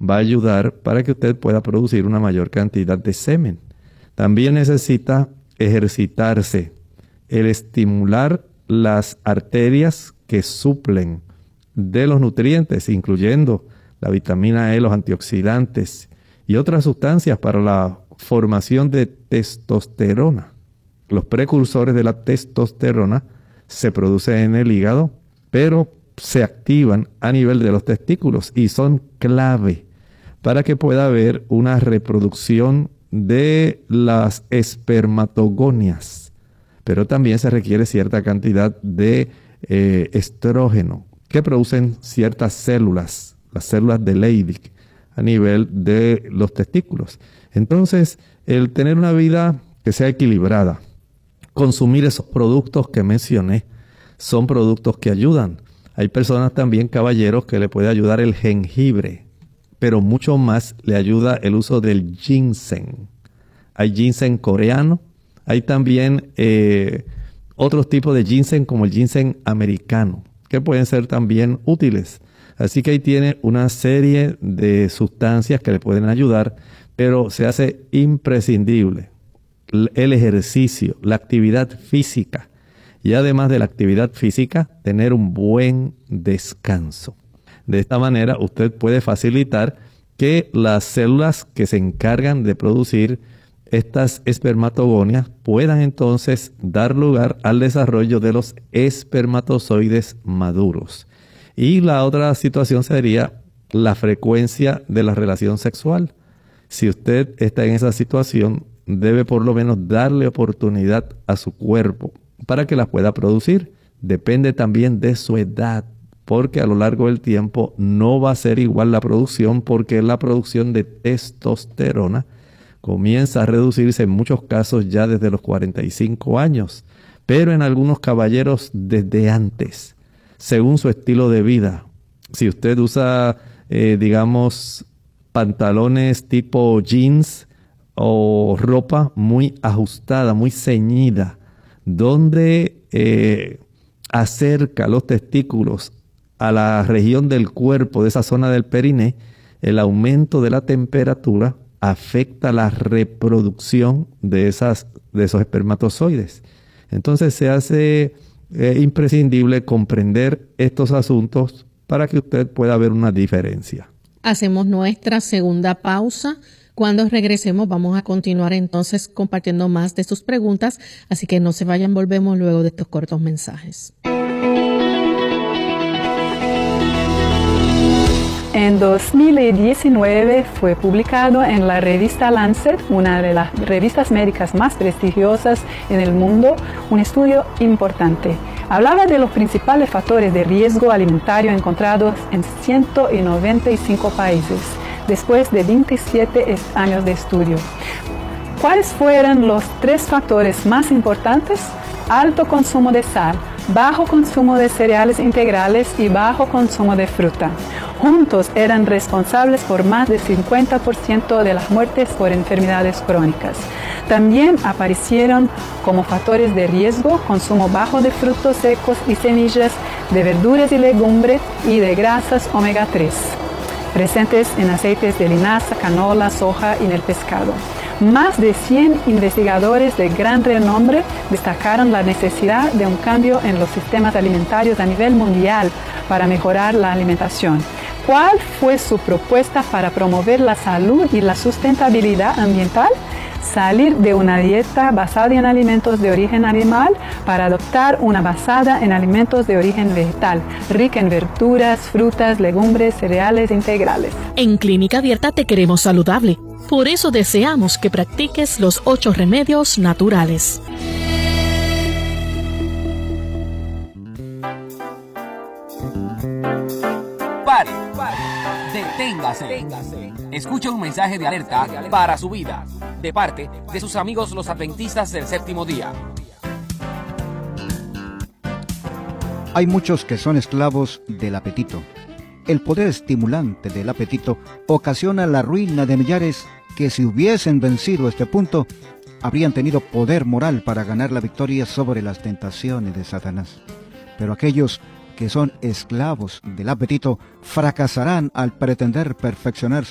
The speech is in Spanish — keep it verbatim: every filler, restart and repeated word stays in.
va a ayudar para que usted pueda producir una mayor cantidad de semen. También necesita ejercitarse, el estimular las arterias que suplen de los nutrientes, incluyendo la vitamina E, los antioxidantes y otras sustancias para la formación de testosterona. Los precursores de la testosterona se producen en el hígado, pero se activan a nivel de los testículos y son clave para que pueda haber una reproducción de las espermatogonias. Pero también se requiere cierta cantidad de eh, estrógeno que producen ciertas células, las células de Leydig, a nivel de los testículos. Entonces, el tener una vida que sea equilibrada, consumir esos productos que mencioné, son productos que ayudan. Hay personas también, caballeros, que le puede ayudar el jengibre, pero mucho más le ayuda el uso del ginseng. Hay ginseng coreano, hay también eh, otros tipos de ginseng como el ginseng americano, que pueden ser también útiles. Así que ahí tiene una serie de sustancias que le pueden ayudar, pero se hace imprescindible el ejercicio, la actividad física. Y además de la actividad física, tener un buen descanso. De esta manera usted puede facilitar que las células que se encargan de producir estas espermatogonias puedan entonces dar lugar al desarrollo de los espermatozoides maduros. Y la otra situación sería la frecuencia de la relación sexual. Si usted está en esa situación, debe por lo menos darle oportunidad a su cuerpo para que la pueda producir. Depende también de su edad, porque a lo largo del tiempo no va a ser igual la producción, porque la producción de testosterona comienza a reducirse en muchos casos ya desde los cuarenta y cinco años, pero en algunos caballeros desde antes, según su estilo de vida. Si usted usa, eh, digamos, pantalones tipo jeans o ropa muy ajustada, muy ceñida, donde eh, acerca los testículos a la región del cuerpo, de esa zona del periné, el aumento de la temperatura afecta la reproducción de, esas, de esos espermatozoides. Entonces se hace eh, imprescindible comprender estos asuntos para que usted pueda ver una diferencia. Hacemos nuestra segunda pausa. Cuando regresemos vamos a continuar entonces compartiendo más de sus preguntas, así que no se vayan, volvemos luego de estos cortos mensajes. En dos mil diecinueve fue publicado en la revista Lancet, una de las revistas médicas más prestigiosas en el mundo, un estudio importante. Hablaba de los principales factores de riesgo alimentario encontrados en ciento noventa y cinco países, después de veintisiete años de estudio. ¿Cuáles fueron los tres factores más importantes? Alto consumo de sal, bajo consumo de cereales integrales y bajo consumo de fruta. Juntos eran responsables por más del cincuenta por ciento de las muertes por enfermedades crónicas. También aparecieron como factores de riesgo consumo bajo de frutos secos y semillas, de verduras y legumbres y de grasas omega tres, presentes en aceites de linaza, canola, soja y en el pescado. Más de cien investigadores de gran renombre destacaron la necesidad de un cambio en los sistemas alimentarios a nivel mundial para mejorar la alimentación. ¿Cuál fue su propuesta para promover la salud y la sustentabilidad ambiental? Salir de una dieta basada en alimentos de origen animal para adoptar una basada en alimentos de origen vegetal, rica en verduras, frutas, legumbres, cereales integrales. En Clínica Abierta te queremos saludable. Por eso deseamos que practiques los ocho remedios naturales. Pare, pare, deténgase. deténgase. Escucha un mensaje de alerta para su vida, de parte de sus amigos los adventistas del séptimo día. Hay muchos que son esclavos del apetito. El poder estimulante del apetito ocasiona la ruina de millares que, si hubiesen vencido este punto, habrían tenido poder moral para ganar la victoria sobre las tentaciones de Satanás. Pero aquellos que son esclavos del apetito fracasarán al pretender perfeccionar